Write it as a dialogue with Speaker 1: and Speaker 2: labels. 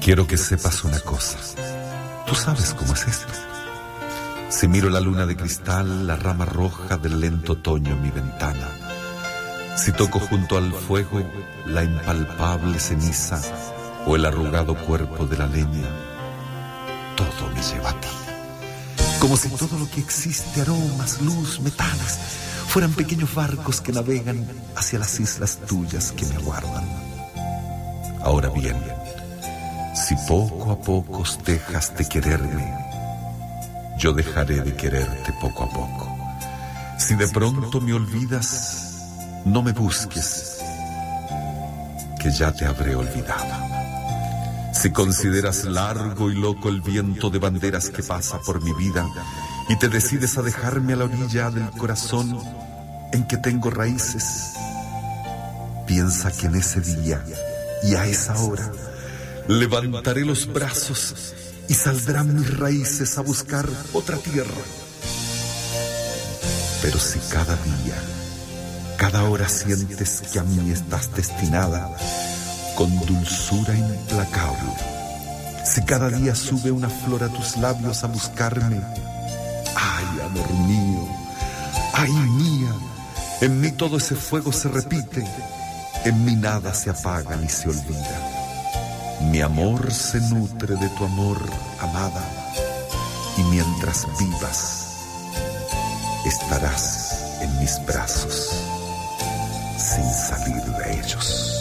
Speaker 1: Quiero que sepas una cosa. Tú sabes cómo es esto. Si miro la luna de cristal, la rama roja del lento otoño en mi ventana, si toco junto al fuego la impalpable ceniza o el arrugado cuerpo de la leña, todo me lleva a ti. Como si todo lo que existe, aromas, luz, metales, fueran pequeños barcos que navegan hacia las islas tuyas que me aguardan. Ahora bien, si poco a poco dejas de quererme, yo dejaré de quererte poco a poco. Si de pronto me olvidas, no me busques, que ya te habré olvidado. Si consideras largo y loco el viento de banderas que pasa por mi vida y te decides a dejarme a la orilla del corazón en que tengo raíces, piensa que en ese día y a esa hora levantaré los brazos y saldrán mis raíces a buscar otra tierra. Pero si cada día, cada hora sientes que a mí estás destinada con dulzura implacable, si cada día sube una flor a tus labios a buscarme, ay, amor mío, ay, mía, en mí todo ese fuego se repite, en mí nada se apaga ni se olvida. Mi amor se nutre de tu amor, amada, y mientras vivas, estarás en mis brazos sin salir de ellos.